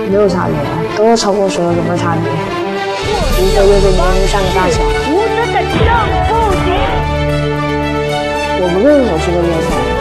没有差别，都超过所有人的差别。无非就是年龄上的大小。 无私的正负极。 我不认为我是个乐手。